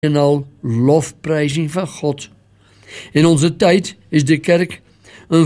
en al lofprijzing van God. In onze tijd is de kerk een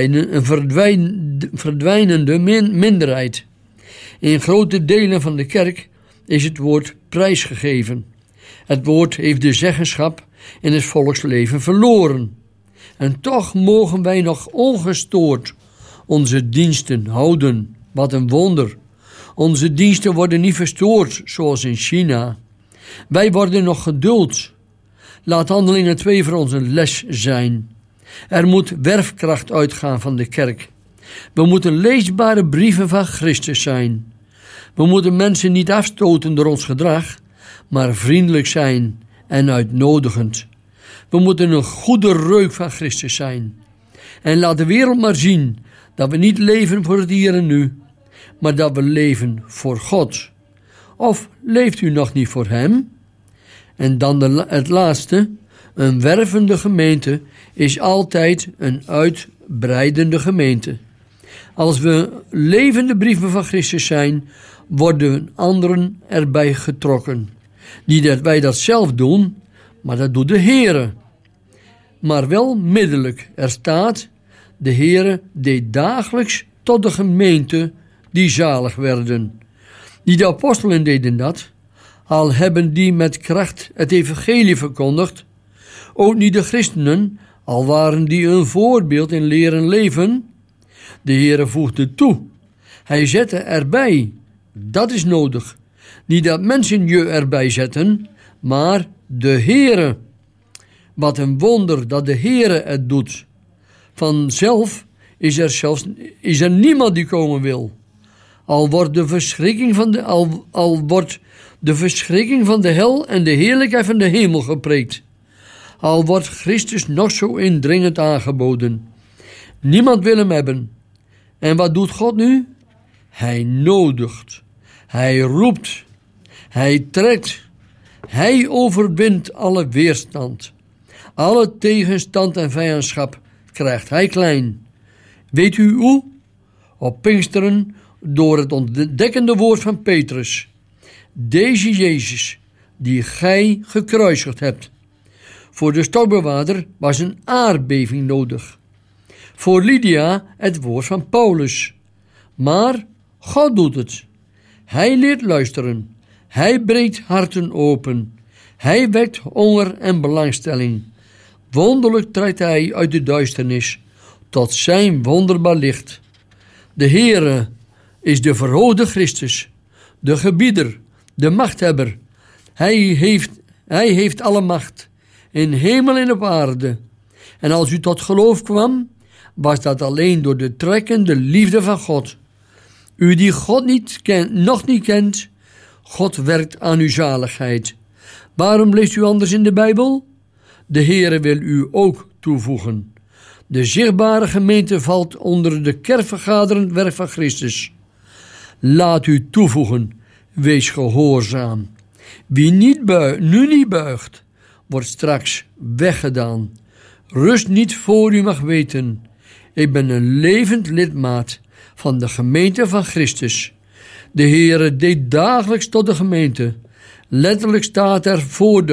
verdwijnende minderheid. In grote delen van de kerk is het woord prijsgegeven. Het woord heeft de zeggenschap in het volksleven verloren. En toch mogen wij nog ongestoord onze diensten houden. Wat een wonder. Onze diensten worden niet verstoord, zoals in China. Wij worden nog geduld. Laat Handelingen 2 voor ons een les zijn. Er moet werfkracht uitgaan van de kerk. We moeten leesbare brieven van Christus zijn. We moeten mensen niet afstoten door ons gedrag, maar vriendelijk zijn en uitnodigend. We moeten een goede reuk van Christus zijn. En laat de wereld maar zien dat we niet leven voor het hier en nu, maar dat we leven voor God. Of leeft u nog niet voor Hem? En dan het laatste. Een wervende gemeente is altijd een uitbreidende gemeente. Als we levende brieven van Christus zijn, worden anderen erbij getrokken. Niet dat wij dat zelf doen, maar dat doet de Heere. Maar wel middelijk. Er staat, de Heere deed dagelijks tot de gemeente die zalig werden. Niet de apostelen deden dat, al hebben die met kracht het evangelie verkondigd. Ook niet de christenen, al waren die een voorbeeld in leren leven. De Heere voegde toe. Hij zette erbij. Dat is nodig. Niet dat mensen je erbij zetten, maar de Heere. Wat een wonder dat de Heere het doet. Vanzelf is er niemand die komen wil. Al wordt de verschrikking van de hel en de heerlijkheid van de hemel gepreekt. Al wordt Christus nog zo indringend aangeboden. Niemand wil hem hebben. En wat doet God nu? Hij nodigt. Hij roept. Hij trekt. Hij overwint alle weerstand. Alle tegenstand en vijandschap krijgt hij klein. Weet u hoe? Op Pinksteren door het ontdekkende woord van Petrus. Deze Jezus, die gij gekruisigd hebt. Voor de stokbewaarder was een aardbeving nodig. Voor Lydia het woord van Paulus. Maar God doet het. Hij leert luisteren. Hij breekt harten open. Hij wekt honger en belangstelling. Wonderlijk trekt hij uit de duisternis tot zijn wonderbaar licht. De Heere is de verhoogde Christus, de gebieder, de machthebber. Hij heeft alle macht, in hemel en op aarde. En als u tot geloof kwam, was dat alleen door de trekkende liefde van God. U die God nog niet kent, God werkt aan uw zaligheid. Waarom leest u anders in de Bijbel? De Heere wil u ook toevoegen. De zichtbare gemeente valt onder de kerkvergaderend werk van Christus. Laat u toevoegen, wees gehoorzaam. Wie nu niet buigt, wordt straks weggedaan. Rust niet voor u mag weten. Ik ben een levend lidmaat van de gemeente van Christus. De Heere deed dagelijks tot de gemeente. Letterlijk staat er voor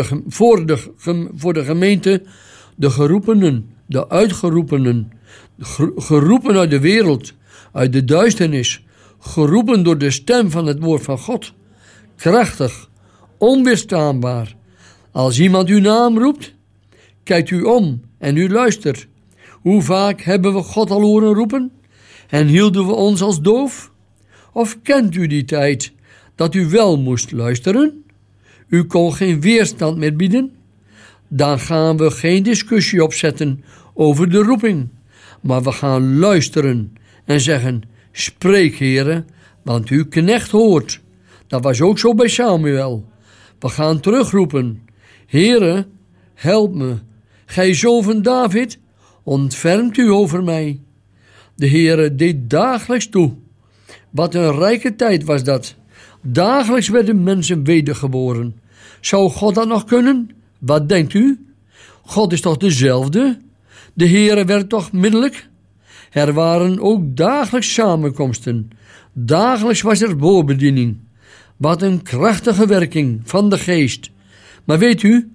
de gemeente de geroepenen, de uitgeroepenen, geroepen uit de wereld, uit de duisternis, geroepen door de stem van het woord van God. Krachtig, onweerstaanbaar. Als iemand uw naam roept, kijkt u om en u luistert. Hoe vaak hebben we God al horen roepen en hielden we ons als doof? Of kent u die tijd dat u wel moest luisteren? U kon geen weerstand meer bieden? Dan gaan we geen discussie opzetten over de roeping, maar we gaan luisteren en zeggen, spreek Heere, want uw knecht hoort. Dat was ook zo bij Samuel. We gaan terugroepen, Heere, help me. Gij zoon van David, ontfermt u over mij. De Heere deed dagelijks toe. Wat een rijke tijd was dat. Dagelijks werden mensen wedergeboren. Zou God dat nog kunnen? Wat denkt u? God is toch dezelfde? De Heere werd toch middelijk? Er waren ook dagelijks samenkomsten. Dagelijks was er woordbediening. Wat een krachtige werking van de geest. Maar weet u,